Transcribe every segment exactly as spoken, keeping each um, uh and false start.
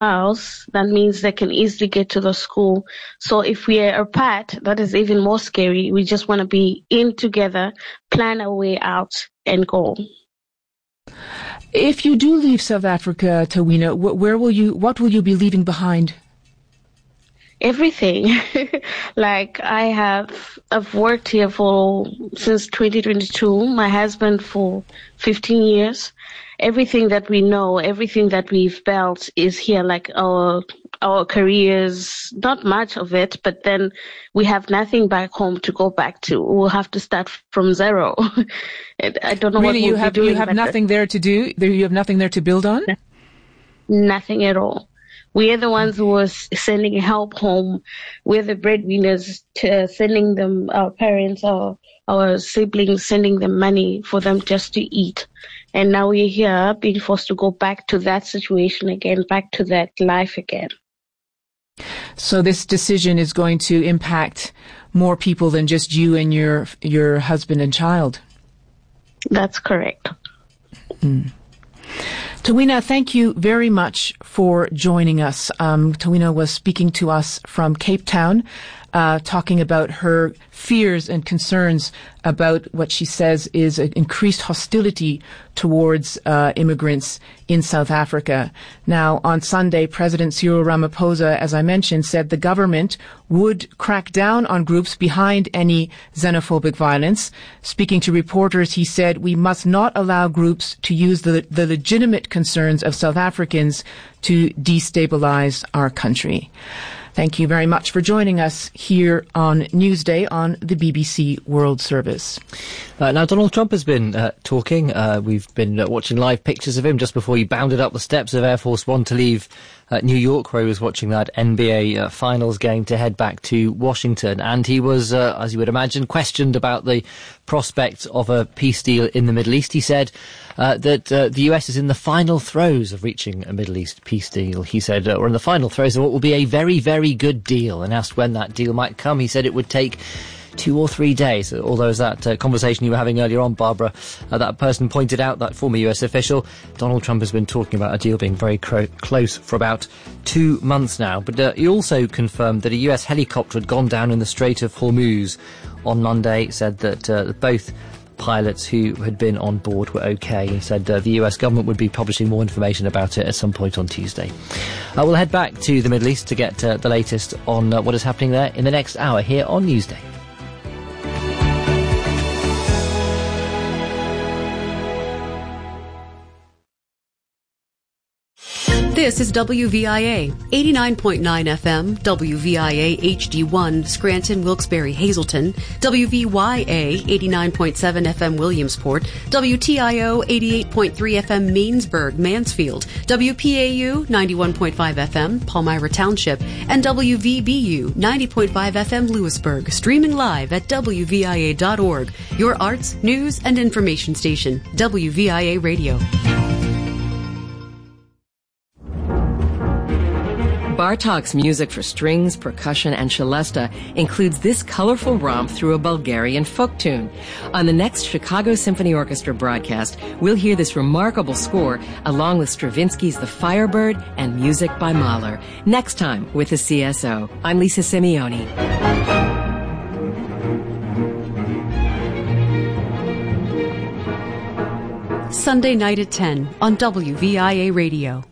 miles, that means they can easily get to the school. So if we are apart, that is even more scary. We just want to be in together, plan our way out, and go. If you do leave South Africa, Tawina, where will you? What will you be leaving behind? Everything. Like I have, I've worked here for since twenty twenty-two. My husband for fifteen years. Everything that we know, everything that we've built is here. Like our our careers, not much of it, but then we have nothing back home to go back to. We'll have to start from zero. I don't know really, what we'll you have be doing, you have nothing there to do. You have nothing there to build on. Nothing at all. We are the ones who are sending help home. We're the breadwinners, to sending them, our parents, our, our siblings, sending them money for them just to eat. And now we're here being forced to go back to that situation again, back to that life again. So this decision is going to impact more people than just you and your your husband and child. That's correct. Mm. Tawina, thank you very much for joining us. Um, Tawina was speaking to us from Cape Town, uh, talking about her fears and concerns about what she says is an increased hostility towards uh, immigrants in South Africa. Now, on Sunday, President Cyril Ramaphosa, as I mentioned, said the government would crack down on groups behind any xenophobic violence. Speaking to reporters, he said, we must not allow groups to use the, the legitimate concerns of South Africans to destabilize our country. Thank you very much for joining us here on Newsday on the B B C World Service. Uh, now, Donald Trump has been uh, talking. Uh, we've been uh, watching live pictures of him just before he bounded up the steps of Air Force One to leave uh, New York, where he was watching that N B A uh, Finals game to head back to Washington. And he was, uh, as you would imagine, questioned about the prospect of a peace deal in the Middle East. He said uh, that uh, the U S is in the final throes of reaching a Middle East peace deal. He said, uh, we're in the final throes of what will be a very, very good deal. And asked when that deal might come, he said it would take two or three days. Although, as that uh, conversation you were having earlier on, Barbara, uh, that person pointed out, that former U S official, Donald Trump has been talking about a deal being very cro- close for about two months now. But uh, he also confirmed that a U S helicopter had gone down in the Strait of Hormuz on Monday, said that uh, both pilots who had been on board were okay, and said uh, the U S government would be publishing more information about it at some point on Tuesday. Uh, we'll head back to the Middle East to get uh, the latest on uh, what is happening there in the next hour here on Newsday. This is W V I A, eighty-nine point nine F M, W V I A H D one, Scranton, Wilkes-Barre, Hazleton, W V Y A, eighty-nine point seven F M, Williamsport, W T I O, eighty-eight point three F M, Mainsburg, Mansfield, W P A U, ninety-one point five F M, Palmyra Township, and W V B U, ninety point five F M, Lewisburg, streaming live at W V I A dot org, your arts, news, and information station, W V I A Radio. Bartok's music for strings, percussion, and celesta includes this colorful romp through a Bulgarian folk tune. On the next Chicago Symphony Orchestra broadcast, we'll hear this remarkable score along with Stravinsky's The Firebird and music by Mahler. Next time with the C S O. I'm Lisa Simeone. Sunday night at ten on W V I A Radio.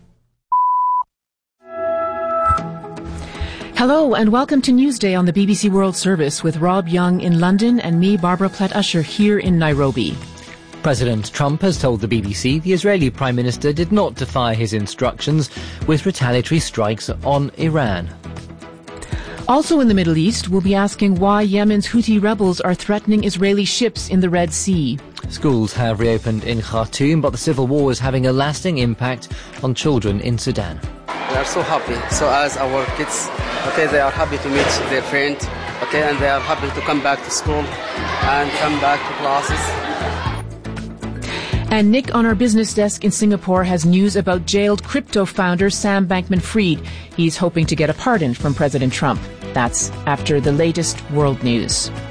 Hello and welcome to Newsday on the B B C World Service with Rob Young in London and me, Barbara Platt-Usher, here in Nairobi. President Trump has told the B B C the Israeli Prime Minister did not defy his instructions with retaliatory strikes on Iran. Also in the Middle East, we'll be asking why Yemen's Houthi rebels are threatening Israeli ships in the Red Sea. Schools have reopened in Khartoum, but the civil war is having a lasting impact on children in Sudan. We are so happy. So as our kids, okay, they are happy to meet their friend, okay, and they are happy to come back to school and come back to classes. And Nick on our business desk in Singapore has news about jailed crypto founder Sam Bankman-Fried. He's hoping to get a pardon from President Trump. That's after the latest world news.